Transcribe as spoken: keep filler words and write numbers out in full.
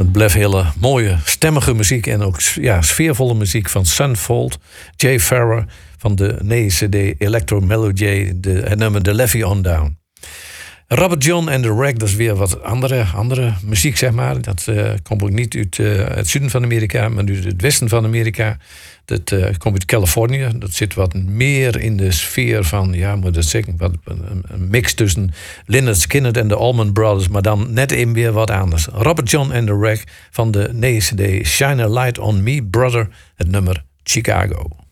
Het blijft hele mooie, stemmige muziek en ook ja, sfeervolle muziek van Sunfold, Jay Farrer van de nieuwe C D Electro Melody, de, het nummer The Levy on Down. Robert John en The Wreck, dat is weer wat andere, andere muziek, zeg maar. Dat uh, komt ook niet uit uh, het zuiden van Amerika, maar uit het westen van Amerika. Dat uh, komt uit Californië. Dat zit wat meer in de sfeer van, ja, moet ik zeggen, wat, een, een mix tussen Lynyrd Skynyrd en de Allman Brothers, maar dan net even weer wat anders. Robert John en The Wreck van de nieuwe C D Shine a Light on Me, Brother, het nummer Chicago.